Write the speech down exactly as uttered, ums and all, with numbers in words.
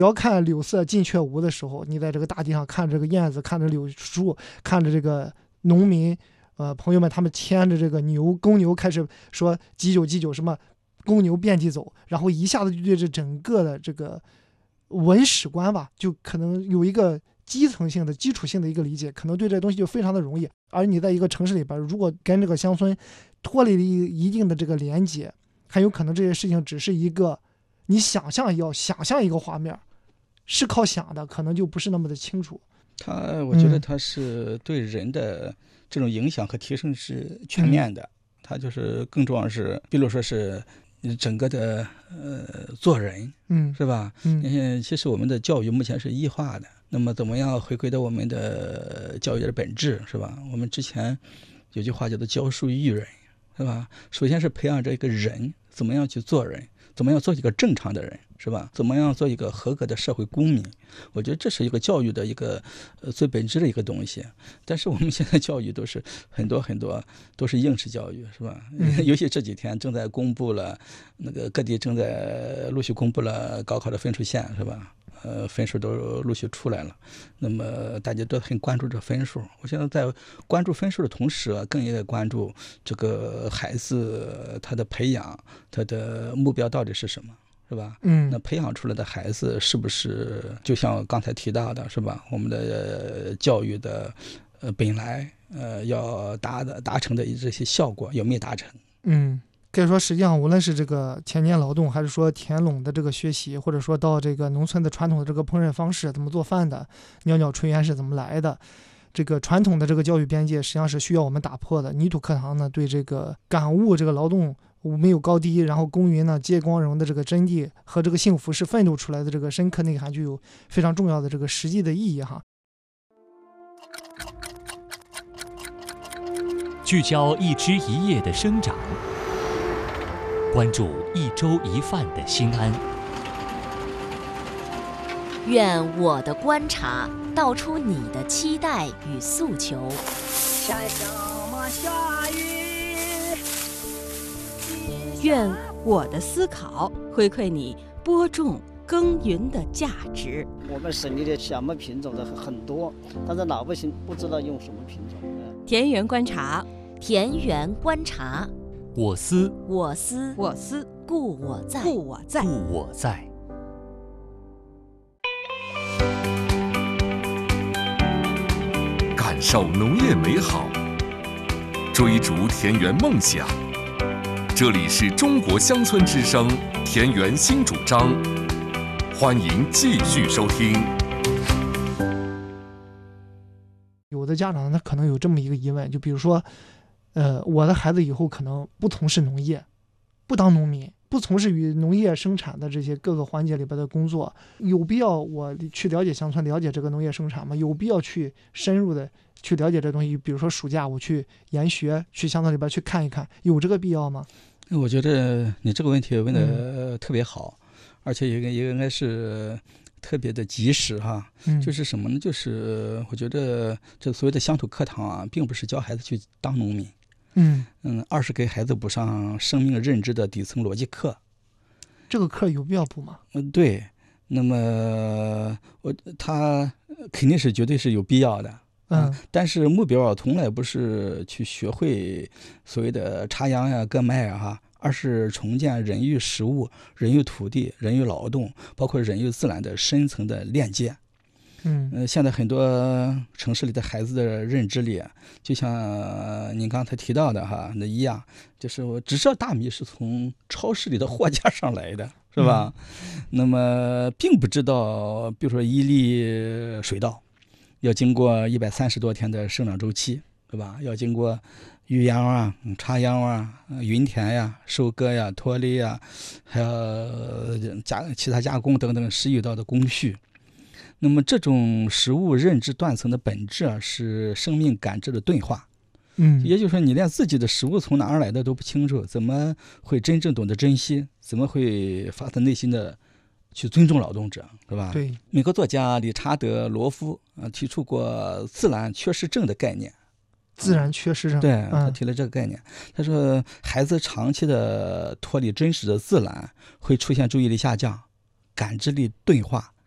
要看柳色近却无的时候，你在这个大地上看着这个燕子，看着柳树，看着这个农民呃朋友们他们牵着这个牛公牛开始说几九几九什么公牛遍地走，然后一下子就对这整个的这个文史观吧，就可能有一个基层性的基础性的一个理解，可能对这东西就非常的容易。而你在一个城市里边，如果跟这个乡村脱离了一定的这个连接，很有可能这些事情只是一个你想象要想象一个画面，是靠想的，可能就不是那么的清楚。 他我觉得他是对人的这种影响和提升是全面的，他、嗯、就是更重要是，比如说是整个的呃做人， 嗯， 是吧？ 嗯， 其实我们的教育目前是异化的，那么怎么样回归到我们的教育的本质，是吧？我们之前有句话叫做教书育人，是吧？首先是培养这个人怎么样去做人，怎么样做一个正常的人，是吧？怎么样做一个合格的社会公民？我觉得这是一个教育的一个呃最本质的一个东西。但是我们现在教育都是很多很多都是应试教育，是吧？嗯、尤其这几天正在公布了，那个各地正在陆续公布了高考的分数线，是吧？呃，分数都陆续出来了，那么大家都很关注这分数。我现在在关注分数的同时啊，更应该关注这个孩子他的培养，他的目标到底是什么，是吧？ 嗯， 那培养出来的孩子是不是就像刚才提到的，是吧？我们的教育的呃本来呃要达的达成的这些效果有没有达成？ 嗯。可以说实际上无论是这个田间劳动，还是说田垄的这个学习，或者说到这个农村的传统的这个烹饪方式，怎么做饭的，袅袅炊烟是怎么来的，这个传统的这个教育边界实际上是需要我们打破的。泥土课堂呢，对这个感悟这个劳动没有高低，然后耕耘呢接光荣的这个真谛和这个幸福是奋斗出来的这个深刻内涵，具有非常重要的这个实际的意义哈。 聚焦一枝一叶的生长，关注一粥一饭的心安。 愿我的观察道出你的期待与诉求。 下什么下雨？ 愿我的思考回馈你播种耕耘的价值。 我们省里的小麦品种的很多，但是老百姓不知道用什么品种。 田园观察， 田园观察。 我思我思我思故我在故我在故我在。 感受农业美好，追逐田园梦想。这里是中国乡村之声田园新主张，欢迎继续收听。 有的家长他可能有这么一个疑问，就比如说呃，我的孩子以后可能不从事农业，不当农民，不从事与农业生产的这些各个环节里边的工作，有必要我去了解乡村，了解这个农业生产吗？有必要去深入的去了解这东西？比如说暑假我去研学，去乡村里边去看一看，有这个必要吗？ 我觉得你这个问题问的特别好，嗯、而且也应该是特别的及时哈。 嗯、 就是什么呢？就是我觉得这所谓的乡土课堂啊，并不是教孩子去当农民。 嗯嗯，二是给孩子补上生命认知的底层逻辑课。 这个课有必要补吗？ 嗯，对。那么我他肯定是绝对是有必要的。嗯，但是目标啊，从来不是去学会所谓的插秧呀、割麦啊哈，而是重建人与食物、人与土地、人与劳动，包括人与自然的深层的链接。 嗯， 呃，现在很多城市里的孩子的认知里，就像、呃、您刚才提到的哈那一样，就是我只知道大米是从超市里的货架上来的，是吧？嗯、那么并不知道，比如说一粒水稻要经过一百三十多天的生长周期，对吧？要经过育秧啊、插秧啊、云田呀、收割呀、脱粒呀，还有加其他加工等等十余道的工序。那么这种食物认知断层的本质啊，是生命感知的钝化。 嗯， 也就是说，你连自己的食物从哪儿来的都不清楚，怎么会真正懂得珍惜？怎么会发自内心的去尊重劳动者，是吧？ 对。 美国作家理查德·罗夫啊提出过自然缺失症的概念。 自然缺失症， 对，他提了这个概念。嗯、他说，孩子长期的脱离真实的自然，会出现注意力下降、感知力钝化。